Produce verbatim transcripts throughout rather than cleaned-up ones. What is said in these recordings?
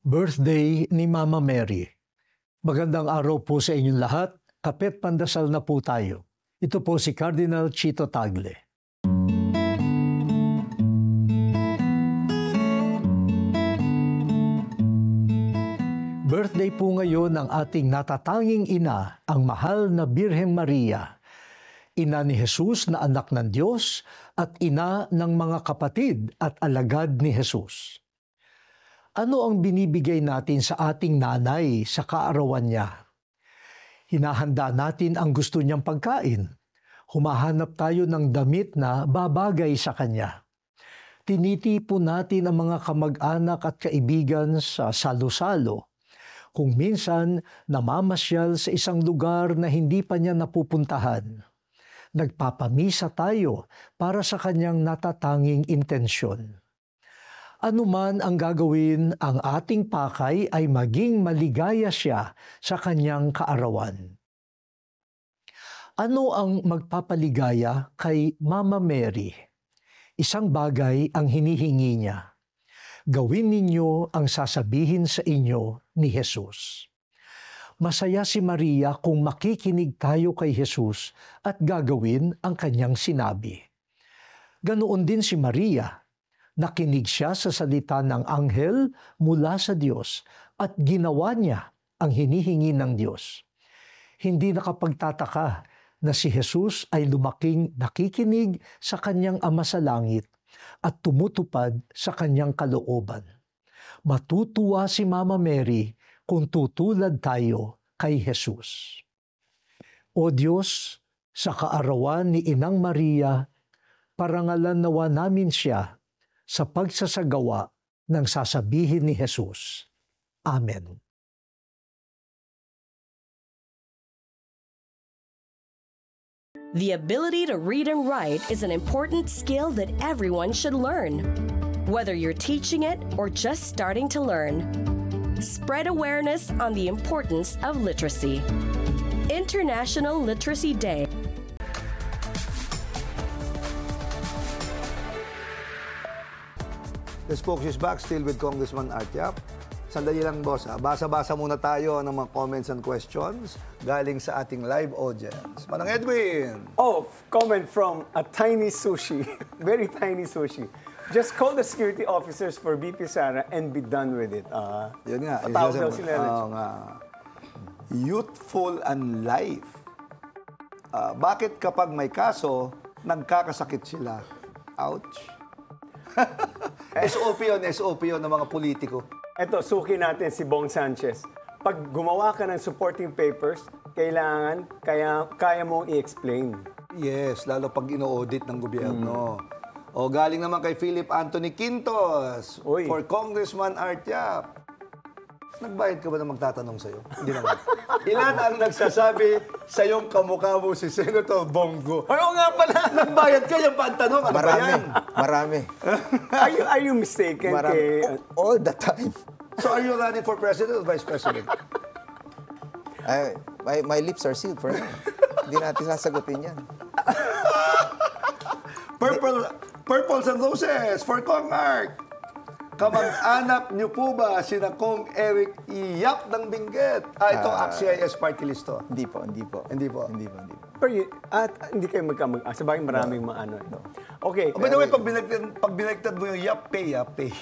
Birthday ni Mama Mary. Magandang araw po sa inyong lahat. Kapit pandasal na po tayo. Ito po si Cardinal Chito Tagle. Birthday po ngayon ng ating natatanging ina, ang mahal na Birheng Maria. Ina ni Jesus na anak ng Diyos at ina ng mga kapatid at alagad ni Jesus. Ano ang binibigay natin sa ating nanay sa kaarawan niya? Hinahanda natin ang gusto niyang pagkain. Humahanap tayo ng damit na babagay sa kanya. Tinitipon natin ang mga kamag-anak at kaibigan sa salo-salo. Kung minsan namamasyal sa isang lugar na hindi pa niya napupuntahan. Nagpapamisa tayo para sa kanyang natatanging intensyon. Ano man ang gagawin, ang ating pakay ay maging maligaya siya sa kanyang kaarawan. Ano ang magpapaligaya kay Mama Mary? Isang bagay ang hinihingi niya. Gawin ninyo ang sasabihin sa inyo ni Jesus. Masaya si Maria kung makikinig tayo kay Jesus at gagawin ang kanyang sinabi. Ganoon din si Maria. Nakinig siya sa salita ng anghel mula sa Diyos at ginawa niya ang hinihingi ng Diyos. Hindi nakapagtataka na si Jesus ay lumaking nakikinig sa kanyang Ama sa langit at tumutupad sa kanyang kalooban. Matutuwa si Mama Mary kung tutulad tayo kay Jesus. O Diyos, sa kaarawan ni Inang Maria, parangalan nawa namin siya sa pagsasagawa ng sasabihin ni Jesus. Amen. The ability to read and write is an important skill that everyone should learn, whether you're teaching it or just starting to learn. Spread awareness on the importance of literacy. International Literacy Day. The Spokes is back, still with Congressman Art Yap. Sandali lang, boss. Ha? Basa-basa muna tayo ng mga comments and questions galing sa ating live audience. Manang Edwin! Oh, comment from a tiny sushi. Very tiny sushi. Just call the security officers for B P Sara and be done with it. Uh, Yun nga. Patawag daw sila. Oo nga. Youthful and life. Uh, bakit kapag may kaso, nagkakasakit sila? Ouch. S O P yun, S O P yun ng mga politiko. Ito, suki natin si Bong Sanchez. Pag gumawa ka ng supporting papers, kailangan, kaya, kaya mong i-explain. Yes, lalo pag ino-audit ng gobyerno. Mm. O galing naman kay Philip Anthony Quintos Uy. for Congressman Art Yap. Nagbayad ka ba na magtatanong sa'yo? Hindi naman. Ilan ang nagsasabi sa iyong kamukha mo si Senator Bongo? Oo nga pala! Nagbayad ka yung pantanong. Ano Marami. ba yan? Marami. Are you, are you mistaken Marami. kay... All the time. So are you running for president or vice president? I, my, my lips are sealed for now. Hindi natin sasagutin yan. Purple, Purples and Roses for Kong Art. Kamag-anak niyo po ba sina Kong Eric Iyap ng Benguet? Ah, ito, uh, C I S party list to. Hindi po, hindi po. Hindi po? Hindi po, hindi po. Pero yun, at hindi kayo magkamag... Ah, sabagay maraming no. maano. No. Okay. Oh, by the way, pag binagtad, pag binagtad mo yung Yap Pay, Yap Pay.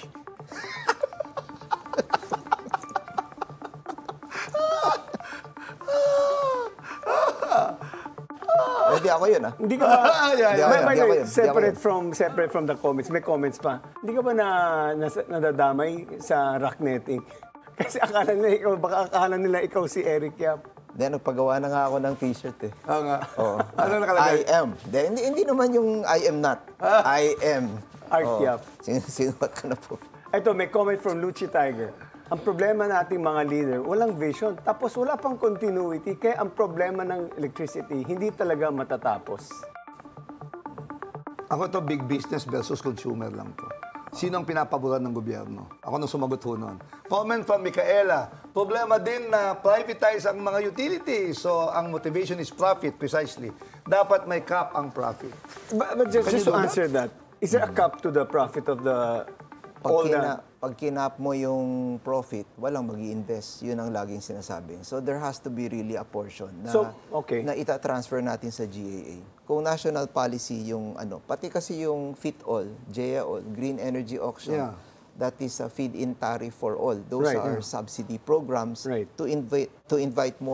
Hindi ako yun, ah. Hindi ka ba, yeah, yeah. by, by Hindi the ako way, yun. separate from, separate from the comments, may comments pa. Hindi ka ba na, na nadadamay sa rocknetting? Kasi akala nila ikaw, baka akala nila ikaw si Eric Yap. Then, nagpagawa na nga ako ng t-shirt, eh. Oo nga. Oo. Ano nakalagay? I am. De, hindi, hindi naman yung I am not. I am. Art Oo. Yap. Sin sinuot ko na po. Ito, may comment from Luchi Tiger. Ang problema nating mga leader, walang vision. Tapos wala pang continuity. Kaya ang problema ng electricity, hindi talaga matatapos. Ako to big business versus consumer lang to. Sino ang pinapaboran ng gobyerno? Ako nang sumagot ho nun. Comment from Micaela. Problema din na privatize ang mga utilities. So, ang motivation is profit, precisely. Dapat may cap ang profit. But, but just, Can just you to do answer that, is there a cap to the profit of the pag, all kina, the... pag kinap mo yung profit, walang mag invest Yun ang laging sinasabi. So there has to be really a portion na, So, okay. na ita-transfer natin sa G A A. Kung national policy yung ano, pati kasi yung FIT-all, J A all, Green Energy Auction, Yeah. that is a feed-in tariff for all. Those Right, are yeah. subsidy programs Right. to invite to invite more